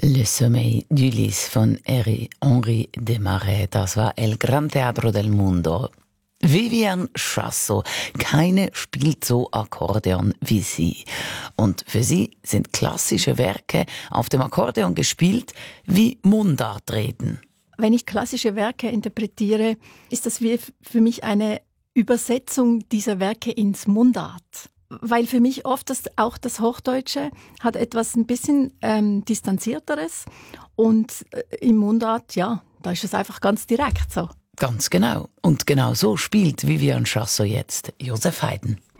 Le Sommeil du Lys von Henri Desmarais. Das war El Gran Teatro del Mundo. Vivian Chassot, keine spielt so Akkordeon wie sie. Und für sie sind klassische Werke auf dem Akkordeon gespielt wie Mundartreden. Wenn ich klassische Werke interpretiere, ist das wie für mich eine Übersetzung dieser Werke ins Mundart. Weil für mich oft auch das Hochdeutsche hat etwas ein bisschen Distanzierteres. Und im Mundart, ja, da ist es einfach ganz direkt so. Ganz genau. Und genau so spielt Vivian Chassot jetzt Joseph Haydn.